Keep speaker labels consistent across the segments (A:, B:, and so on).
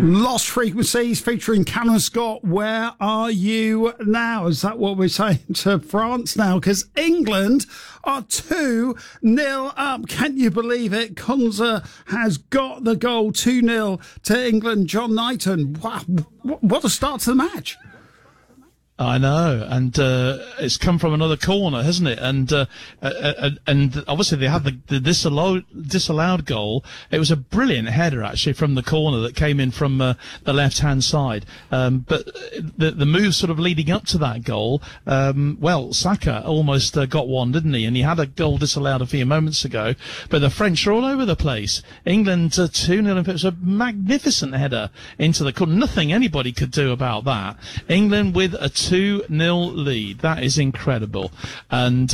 A: Lost Frequencies featuring Cameron Scott. Where are you now? Is that what we're saying to France now? Because England are 2-0 up. Can you believe it? Konza has got the goal. 2-0 to England. John Knighton. Wow, what a start to the match.
B: I know, and it's come from another corner, hasn't it? And obviously they had the disallowed goal. It was a brilliant header actually from the corner that came in from the left-hand side. But the move sort of leading up to that goal, Saka almost got one, didn't he? And he had a goal disallowed a few moments ago. But the French are all over the place. England 2-0. It was a magnificent header into the corner. Nothing anybody could do about that. England with a 2-0 lead. That is incredible. And,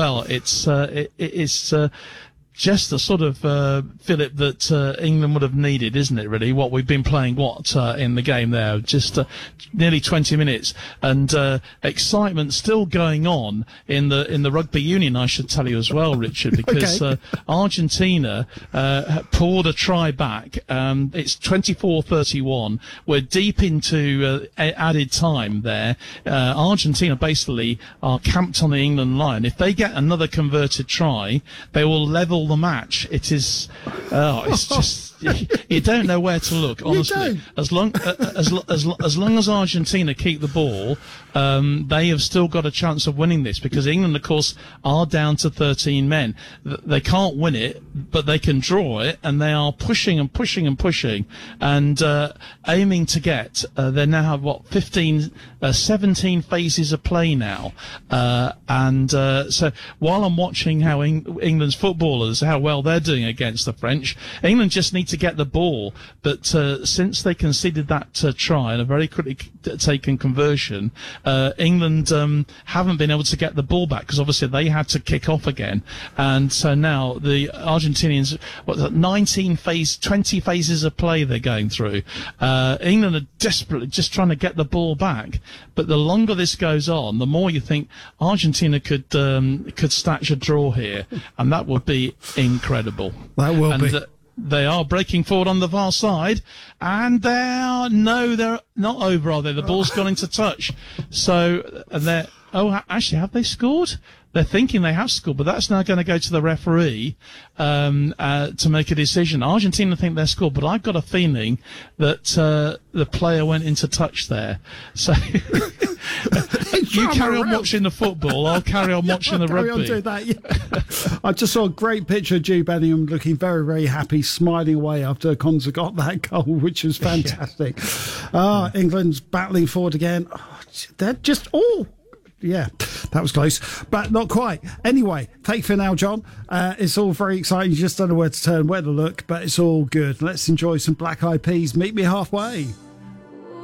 B: it's just the sort of, Philip, that England would have needed, isn't it, really? What we've been playing, in the game there? Just nearly 20 minutes. And excitement still going on in the rugby union, I should tell you as well, Richard, because Argentina pulled a try back. It's 24-31. We're deep into added time there. Argentina basically are camped on the England line. If they get another converted try, they will level the match. It is, it's just, you don't know where to look, honestly. As long as Argentina keep the ball, they have still got a chance of winning this, because England, of course, are down to 13 men. They can't win it, but they can draw it, and they are pushing and pushing and pushing, and aiming to get. They now have 17 phases of play now, so while I'm watching how England's footballers, how well they're doing against the French, England just need to get the ball. But since they conceded that try and a very quickly taken conversion, England haven't been able to get the ball back, because obviously they had to kick off again. And so now the Argentinians, 20 phases of play they're going through. England are desperately just trying to get the ball back. But the longer this goes on, the more you think Argentina could snatch a draw here, and that would be incredible.
A: That will be.
B: They are breaking forward on the far side, and they're not over, are they? The ball's gone into touch. So actually, have they scored? They're thinking they have scored, but that's now going to go to the referee to make a decision. Argentina think they're scored, but I've got a feeling that the player went into touch there. So you carry on watching the football. I'll carry on watching the rugby.
A: Carry on doing that, yeah. I just saw a great picture of Jude Bellingham looking very, very happy, smiling away after Konza got that goal, which was fantastic. England's battling forward again. They're just yeah, that was close, but not quite. Anyway, take for now, John. It's all very exciting. You just don't know where to turn, where to look, but it's all good. Let's enjoy some Black Eyed Peas. Meet me halfway.